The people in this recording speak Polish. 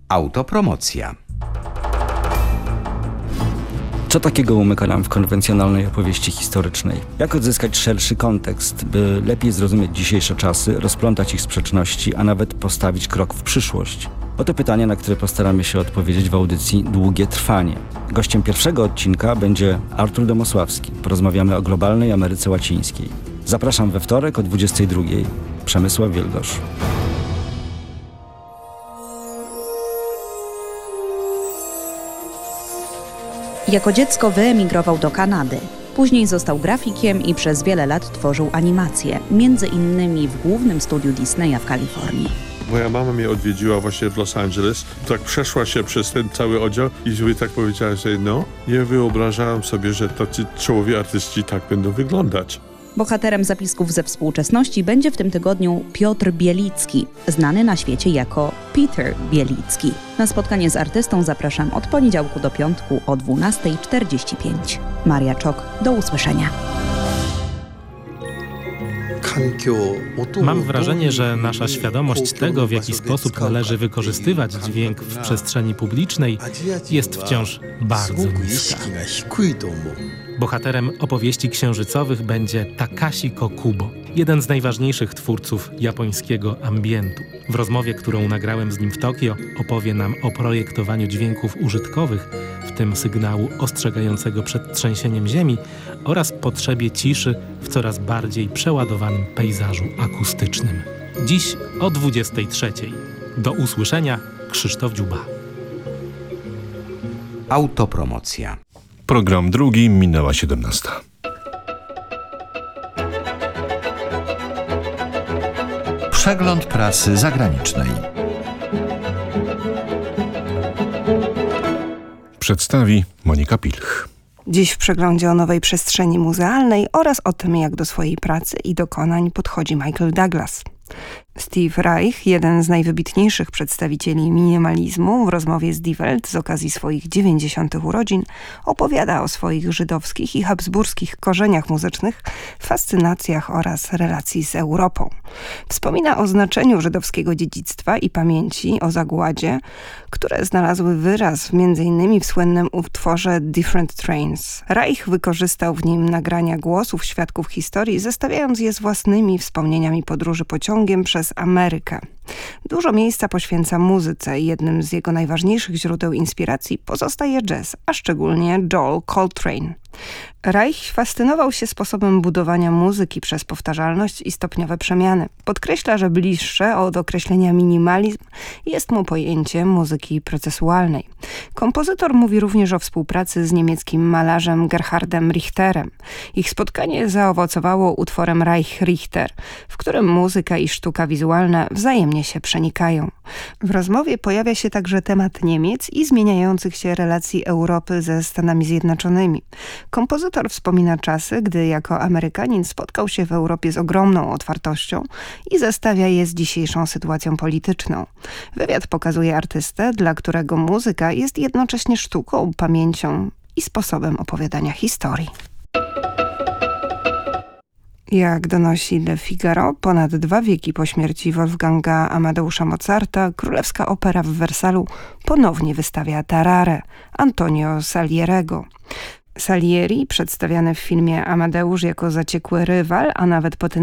Autopromocja. Co takiego umyka nam w konwencjonalnej opowieści historycznej? Jak odzyskać szerszy kontekst, by lepiej zrozumieć dzisiejsze czasy, rozplątać ich sprzeczności, a nawet postawić krok w przyszłość? Oto pytania, na które postaramy się odpowiedzieć w audycji Długie Trwanie. Gościem pierwszego odcinka będzie Artur Domosławski. Porozmawiamy o globalnej Ameryce Łacińskiej. Zapraszam we wtorek o 22:00. Przemysław Wielgosz. Jako dziecko wyemigrował do Kanady. Później został grafikiem i przez wiele lat tworzył animacje, między innymi w głównym studiu Disneya w Kalifornii. Moja mama mnie odwiedziła właśnie w Los Angeles. Tak przeszła się przez ten cały oddział i sobie tak powiedziała, że nie wyobrażałem sobie, że tacy czołowi artyści tak będą wyglądać. Bohaterem zapisków ze współczesności będzie w tym tygodniu Piotr Bielicki, znany na świecie jako Peter Bielicki. Na spotkanie z artystą zapraszam od poniedziałku do piątku o 12:45. Maria Czok, do usłyszenia. Mam wrażenie, że nasza świadomość tego, w jaki sposób należy wykorzystywać dźwięk w przestrzeni publicznej, jest wciąż bardzo niska. Bohaterem opowieści księżycowych będzie Takashi Kokubo, jeden z najważniejszych twórców japońskiego ambientu. W rozmowie, którą nagrałem z nim w Tokio, opowie nam o projektowaniu dźwięków użytkowych, w tym sygnału ostrzegającego przed trzęsieniem ziemi oraz potrzebie ciszy w coraz bardziej przeładowanym pejzażu akustycznym. Dziś o 23:00. Do usłyszenia, Krzysztof Dziuba. Autopromocja. Program drugi, minęła 17:00. Przegląd prasy zagranicznej. Przedstawi Monika Pilch. Dziś w przeglądzie o nowej przestrzeni muzealnej oraz o tym, jak do swojej pracy i dokonań podchodzi Michael Douglas. Steve Reich, jeden z najwybitniejszych przedstawicieli minimalizmu, w rozmowie z Die Welt z okazji swoich 90. urodzin opowiada o swoich żydowskich i habsburskich korzeniach muzycznych, fascynacjach oraz relacji z Europą. Wspomina o znaczeniu żydowskiego dziedzictwa i pamięci o zagładzie, które znalazły wyraz m.in. w słynnym utworze Different Trains. Reich wykorzystał w nim nagrania głosów świadków historii, zestawiając je z własnymi wspomnieniami podróży pociągiem przez Amerykę. Dużo miejsca poświęca muzyce i jednym z jego najważniejszych źródeł inspiracji pozostaje jazz, a szczególnie Joel Coltrane. Reich fascynował się sposobem budowania muzyki przez powtarzalność i stopniowe przemiany. Podkreśla, że bliższe od określenia minimalizm jest mu pojęcie muzyki procesualnej. Kompozytor mówi również o współpracy z niemieckim malarzem Gerhardem Richterem. Ich spotkanie zaowocowało utworem Reich Richter, w którym muzyka i sztuka wizualna wzajemnie się przenikają. W rozmowie pojawia się także temat Niemiec i zmieniających się relacji Europy ze Stanami Zjednoczonymi. Kompozytor wspomina czasy, gdy jako Amerykanin spotkał się w Europie z ogromną otwartością i zestawia je z dzisiejszą sytuacją polityczną. Wywiad pokazuje artystę, dla którego muzyka jest jednocześnie sztuką, pamięcią i sposobem opowiadania historii. Jak donosi Le Figaro, ponad 2 wieki po śmierci Wolfganga Amadeusza Mozarta, Królewska Opera w Wersalu ponownie wystawia Tarare Antonio Salieriego. Salieri, przedstawiany w filmie Amadeusz jako zaciekły rywal, a nawet potencjalny